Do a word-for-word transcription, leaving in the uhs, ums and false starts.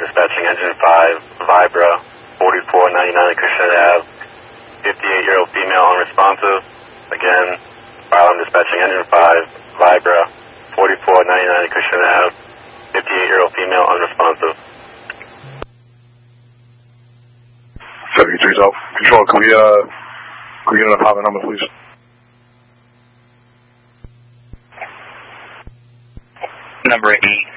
dispatching engine five, Vibra, forty-four ninety-nine Cushing Ave, fifty-eight-year-old female unresponsive. Again, file dispatching engine five, Vibra, forty-four ninety-nine Cushing Ave, fifty-eight-year-old female unresponsive. seventy-three South. Control, can we, uh, can we get an apartment number, please? Number eight.